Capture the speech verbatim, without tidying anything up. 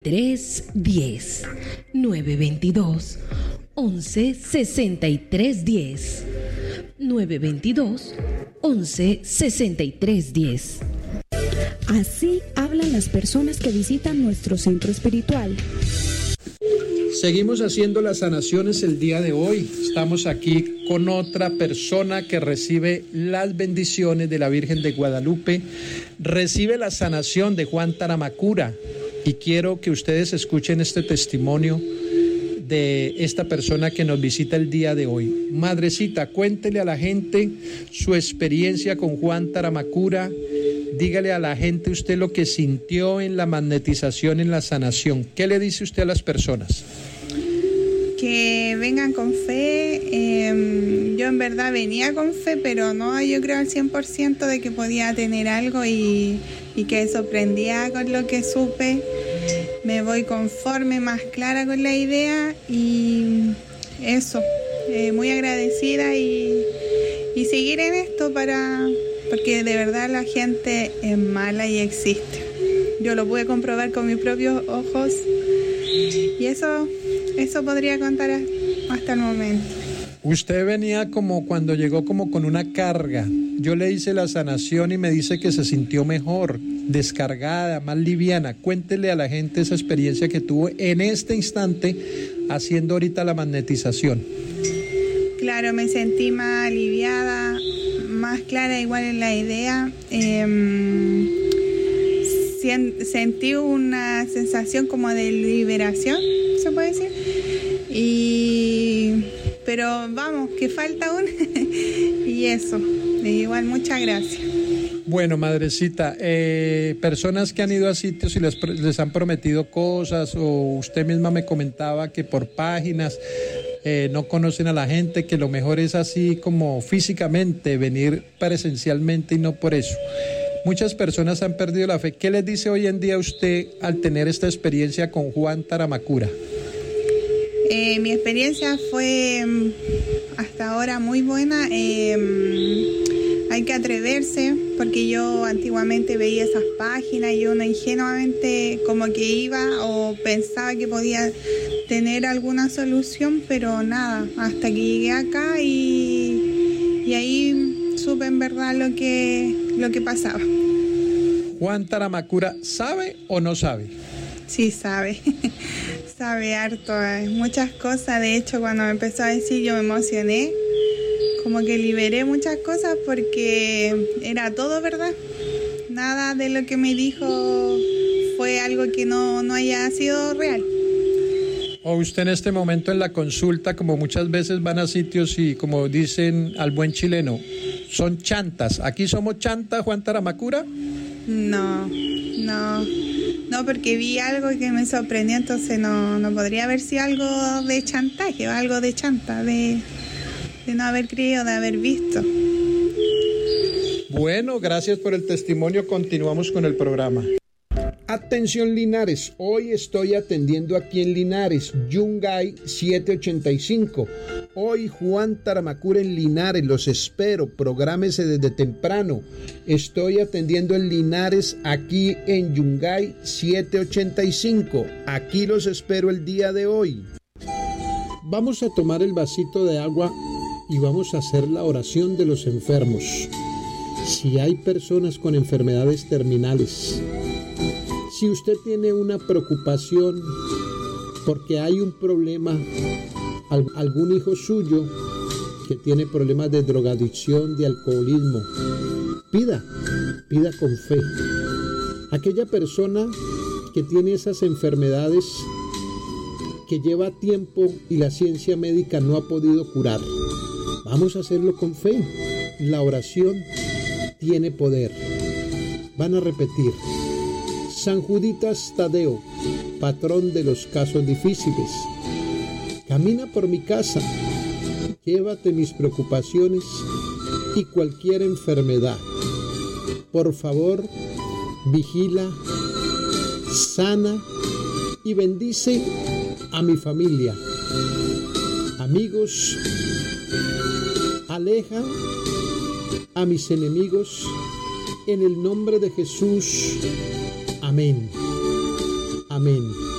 tres diez. nueve dos dos, once sesenta y tres diez. nueve dos dos, once sesenta y tres diez. Así hablan las personas que visitan nuestro centro espiritual. Seguimos haciendo las sanaciones el día de hoy. Estamos aquí con otra persona que recibe las bendiciones de la Virgen de Guadalupe, recibe la sanación de Juan Taramacura, y quiero que ustedes escuchen este testimonio de esta persona que nos visita el día de hoy. Madrecita, cuéntele a la gente su experiencia con Juan Taramacura. Dígale a la gente usted lo que sintió en la magnetización, en la sanación. ¿Qué le dice usted a las personas? Que vengan con fe. Eh, yo en verdad venía con fe, pero no, yo creo al cien por ciento de que podía tener algo y, y que sorprendía con lo que supe. Me voy conforme, más clara con la idea y eso, eh, muy agradecida y, y seguir en esto para, porque de verdad la gente es mala y existe. Yo lo pude comprobar con mis propios ojos y eso, eso podría contar hasta el momento. Usted venía como cuando llegó como con una carga. Yo le hice la sanación y me dice que se sintió mejor, descargada, más liviana. Cuéntele a la gente esa experiencia que tuvo en este instante haciendo ahorita la magnetización. Claro, me sentí más aliviada, más clara igual en la idea. Eh, sentí una sensación como de liberación, ¿se puede decir? Y... pero vamos, que falta aún. Y eso, igual muchas gracias. Bueno, madrecita, eh, personas que han ido a sitios y les, les han prometido cosas, o usted misma me comentaba que por páginas eh, no conocen a la gente, que lo mejor es así como físicamente, venir presencialmente y no por eso. Muchas personas han perdido la fe. ¿Qué les dice hoy en día usted al tener esta experiencia con Juan Taramacura? Eh, mi experiencia fue hasta ahora muy buena. Eh, hay que atreverse, porque yo antiguamente veía esas páginas y uno ingenuamente como que iba o pensaba que podía tener alguna solución, pero nada, hasta que llegué acá y, y ahí supe en verdad lo que, lo que pasaba. ¿Juan Taramacura sabe o no sabe? Sí, sabe. Sabe harto, muchas cosas. De hecho, cuando me empezó a decir, yo me emocioné, como que liberé muchas cosas porque era todo verdad. Nada de lo que me dijo fue algo que no, no haya sido real. O usted en este momento en la consulta, como muchas veces van a sitios y como dicen al buen chileno, son chantas. ¿Aquí somos chantas, Juan Taramacura? No, no. No, porque vi algo que me sorprendió, entonces no, no podría haber sido algo de chantaje o algo de chanta, de, de no haber creído, de haber visto. Bueno, gracias por el testimonio. Continuamos con el programa. Atención Linares, hoy estoy atendiendo aquí en Linares, Yungay siete ochenta y cinco. Hoy Juan Taramacura en Linares, los espero, prográmese desde temprano. Estoy atendiendo en Linares, aquí en Yungay siete ochenta y cinco. Aquí los espero el día de hoy. Vamos a tomar el vasito de agua y vamos a hacer la oración de los enfermos. Si hay personas con enfermedades terminales, si usted tiene una preocupación porque hay un problema, algún hijo suyo que tiene problemas de drogadicción, de alcoholismo, pida, pida con fe. Aquella persona que tiene esas enfermedades que lleva tiempo y la ciencia médica no ha podido curar, vamos a hacerlo con fe. La oración tiene poder. Van a repetir: San Juditas Tadeo, patrón de los casos difíciles, camina por mi casa, llévate mis preocupaciones y cualquier enfermedad. Por favor, vigila, sana y bendice a mi familia. Amigos, aleja a mis enemigos en el nombre de Jesús. Amén. Amén.